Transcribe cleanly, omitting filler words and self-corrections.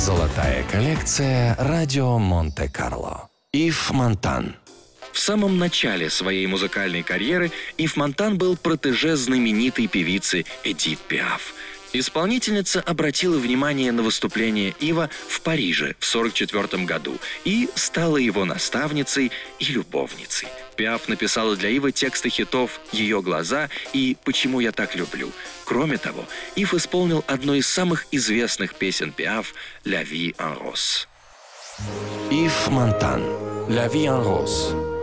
Золотая коллекция «Радио Монте-Карло». Ив Монтан. В самом начале своей музыкальной карьеры Ив Монтан был протеже знаменитой певицы Эдит Пиаф. Исполнительница обратила внимание на выступление Ива в Париже в 1944 году и стала его наставницей и любовницей. Пиаф написала для Ива тексты хитов «Ее глаза» и «Почему я так люблю». Кроме того, Ив исполнил одну из самых известных песен Пиаф «La vie en rose». Ив Монтан. «La vie en rose».